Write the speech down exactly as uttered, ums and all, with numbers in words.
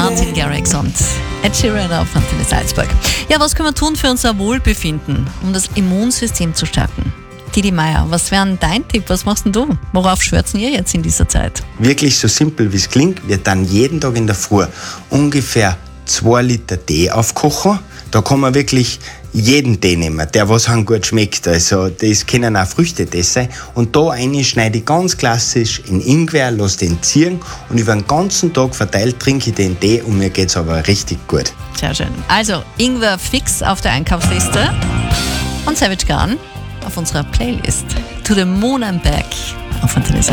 Martin Garrix und Ed Sheeran auf Antenne Salzburg. Ja, was können wir tun für unser Wohlbefinden, um das Immunsystem zu stärken? Didi Meier, was wäre dein Tipp? Was machst denn du? Worauf schwörzen ihr jetzt in dieser Zeit? Wirklich so simpel wie es klingt, wir dann jeden Tag in der Früh ungefähr zwei Liter Tee aufkochen. Da kann man wirklich jeden Tee nehmen, der was einem gut schmeckt. Also das können auch Früchte sein. Und da rein schneide ich ganz klassisch in Ingwer, lasse den ziehen und über den ganzen Tag verteilt trinke ich den Tee und mir geht's aber richtig gut. Sehr schön. Also Ingwer fix auf der Einkaufsliste und Savage Garden auf unserer Playlist. To the Moon and Back auf Antenne